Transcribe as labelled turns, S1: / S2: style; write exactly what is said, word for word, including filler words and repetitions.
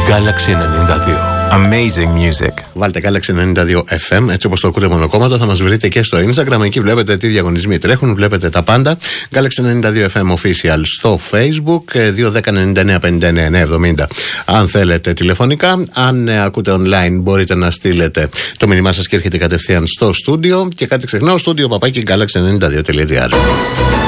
S1: Galaxy ενενήντα δύο.
S2: Amazing music.
S3: Βάλτε Galaxy ενενήντα δύο εφ εμ, έτσι όπως το ακούτε μονοκόμματα. Θα μας βρείτε και στο Instagram. Εκεί βλέπετε τι διαγωνισμοί τρέχουν, βλέπετε τα πάντα. Galaxy ενενήντα δύο εφ εμ official στο Facebook. δύο δέκα ενενήντα εννέα πενήντα εννέα εννιακόσια εβδομήντα. Αν θέλετε τηλεφωνικά. Αν ε, ακούτε online, μπορείτε να στείλετε το μήνυμά σας και έρχεται κατευθείαν στο στούντιο. Και κάτι ξεχνάω, στούντιο παπάκι galaxy ενενήντα δύο τελεία τζι άρ.